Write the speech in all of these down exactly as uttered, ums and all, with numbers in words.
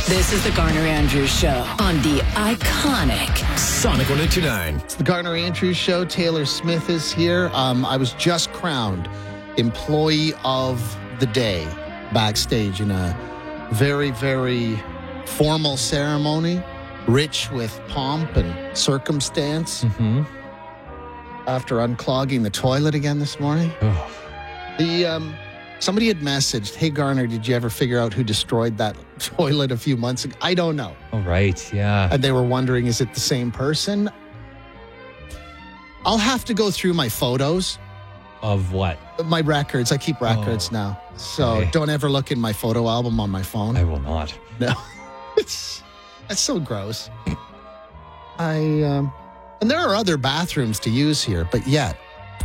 This is the Garner Andrews Show on the iconic Sonic one eighty-nine. It's the Garner Andrews Show. Taylor Smith is here. Um, I was just crowned Employee of the Day backstage in a very, very formal ceremony, rich with pomp and circumstance. Mm-hmm. After unclogging the toilet again this morning. Oh. The um, somebody had messaged, "Hey Garner, did you ever figure out who destroyed that toilet a few months ago?" I don't know. All right, yeah. And they were wondering, is it the same person? I'll have to go through my photos. Of what? My records. I keep records Oh, now. So okay. don't ever look in my photo album on my phone. I will not. No. It's that's so gross. I um and there are other bathrooms to use here, but yet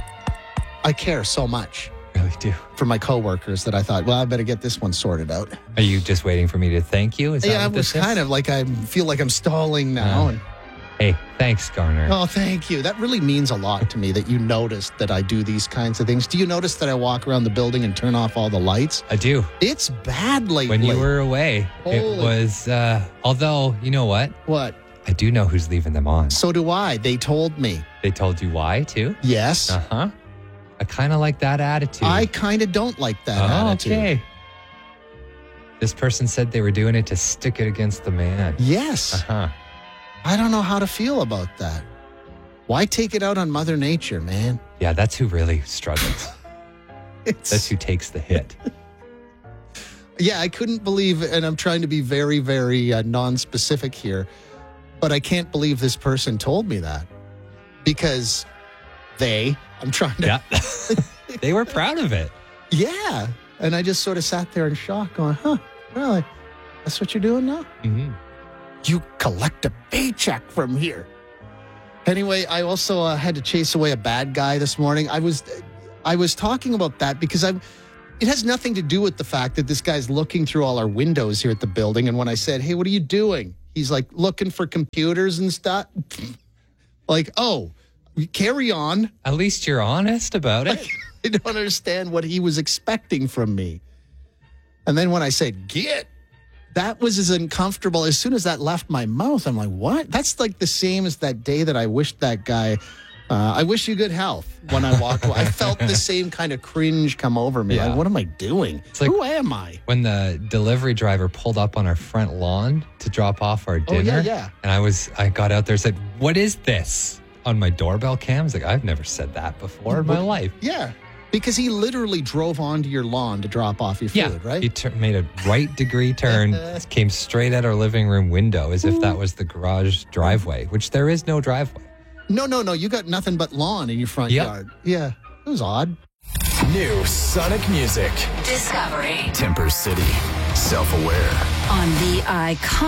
I care so much Really do. for my coworkers that I thought, well, I better get this one sorted out. Are you just waiting for me to thank you? Is that Yeah, I what was this kind is? of like I feel like I'm stalling now. Uh. And Hey, thanks, Garner. oh, thank you. That really means a lot to me that you noticed that I do these kinds of things. Do you notice that I walk around the building and turn off all the lights? I do. It's bad lately. When you were away, it Holy- was, uh, although, you know what? What? I do know who's leaving them on. So do I. They told me. They told you why, too? Yes. Uh-huh. I kind of like that attitude. I kind of don't like that oh, attitude. okay. This person said they were doing it to stick it against the man. Yes. Uh-huh. I don't know how to feel about that. Why take it out on Mother Nature, man? Yeah, that's who really struggles. It's, That's who takes the hit. yeah, I couldn't believe, and I'm trying to be very, very uh, non-specific here, but I can't believe this person told me that because they, I'm trying to, Yeah. They were proud of it. yeah. And I just sort of sat there in shock going, huh, really? That's what you're doing now? Mm-hmm. You collect a paycheck from here. Anyway, I also uh, had to chase away a bad guy this morning. I was I was talking about that because I it has nothing to do with the fact that this guy's looking through all our windows here at the building. And when I said, "Hey, what are you doing?" He's like, "Looking for computers and stuff." Like, oh, carry on. At least you're honest about it. I don't understand what he was expecting from me. And then when I said, "Get," that was as uncomfortable. As soon as that left my mouth, I'm like, what? That's like the same as that day that I wished that guy, uh, I wish you good health when I walked away. I felt the same kind of cringe come over me. Yeah. Like, what am I doing? It's like- Who am I? When the delivery driver pulled up on our front lawn to drop off our Oh, dinner, yeah, yeah. and I was, I got out there and said, "What is this?" on my doorbell cam. I was like, I've never said that before in my life. Yeah. Because he literally drove onto your lawn to drop off your food, Yeah, right? he tur- made a right degree turn, came straight at our living room window as if that was the garage driveway, which there is no driveway. No, no, no. You got nothing but lawn in your front Yep. yard. Yeah. It was odd. New Sonic music. Discovery Temper City. Self-aware. on the iconic